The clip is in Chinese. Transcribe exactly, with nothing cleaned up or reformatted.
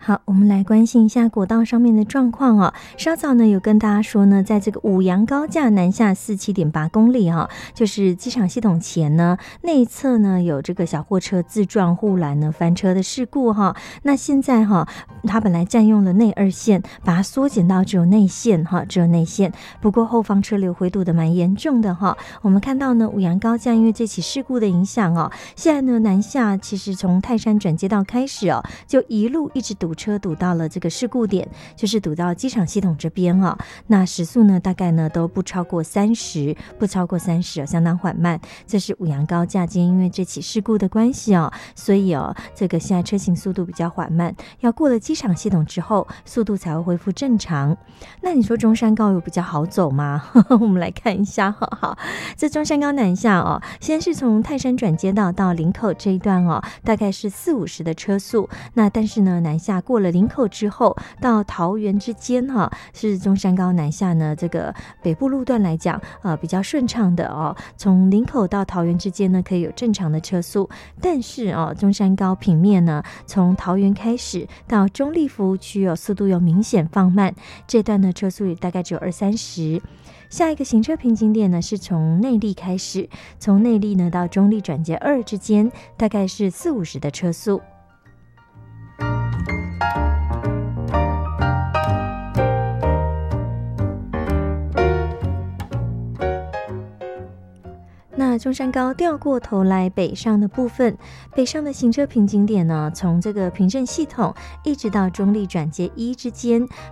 好，我们来关心一下国道上面的状况哦。稍早呢有跟大家说呢，在这个五杨高架南下四七点八公里哈、哦，就是机场系统前呢内侧呢有这个小货车自撞护栏呢翻车的事故哈、哦。那现在哈、哦，它本来占用了内二线，把它缩减到只有内线哈、哦，只有内线。不过后方车流回堵的蛮严重的哈、哦。我们看到呢五杨高架因为这起事故的影响哦，现在呢南下其实从泰山转接道开始哦，就一路一直堵车堵到了这个事故点，就是堵到机场系统这边啊、哦。那时速呢大概呢都不超过三十，不超过三十、哦，相当缓慢。这是五杨高架，今天因为这起事故的关系哦，所以哦这个现在车行速度比较缓慢，要过了机场系统之后，速度才会恢复正常。那你说中山高有比较好走吗？我们来看一下，好好，这中山高南下哦，先是从泰山转接道到林口这一段哦，大概是四五十的车速。那但是呢，南下过了林口之后，到桃园之间哈、哦，是中山高南下呢，这个北部路段来讲，呃，比较顺畅的哦。从林口到桃园之间呢，可以有正常的车速，但是哦，中山高平面呢，从桃园开始到中立服务区哦，速度又明显放慢，这段呢车速也大概只有二三十。下一个行车瓶颈点呢，是从内坜开始，从内坜呢到中坜转接二之间，大概是四五十的车速。那中山高调过头来北上的部分，北上的行车瓶颈点呢，从这个平镇系统一直到中坜转接一之间，